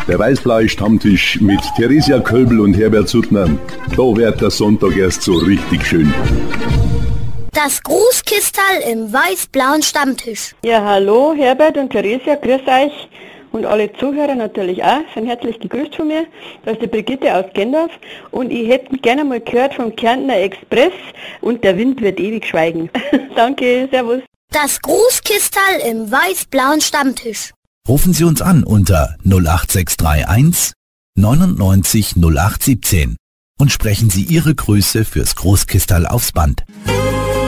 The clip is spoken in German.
Der Weißblei-Stammtisch mit Theresia Kölbl und Herbert Suttner. Da wird der Sonntag erst so richtig schön. Das Großkistal im weiß-blauen Stammtisch. Ja, hallo Herbert und Theresia, grüß euch. Und alle Zuhörer natürlich auch, sind herzlich gegrüßt von mir. Das ist die Brigitte aus Gendorf. Und ich hätte gerne mal gehört vom Kärntner Express und der Wind wird ewig schweigen. Danke, servus. Das Großkistal im weiß-blauen Stammtisch. Rufen Sie uns an unter 08631 99 0817 und sprechen Sie Ihre Grüße fürs Großkistal aufs Band.